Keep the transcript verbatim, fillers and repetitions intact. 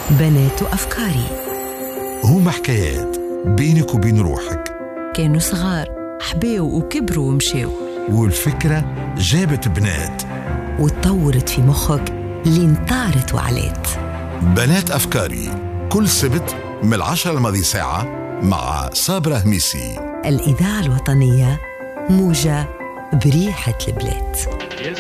بنات أفكاري. هما حكايات بينك وبين روحك. كانوا صغار، حباو وكبروا ومشاو، والفكرة جابت بنات وتطورت في مخك لين طارت وعلات. بنات أفكاري كل سبت من العشرة الماضي ساعة مع صابرة هميسي. الإذاعة الوطنية، موجة بريحة البلاد.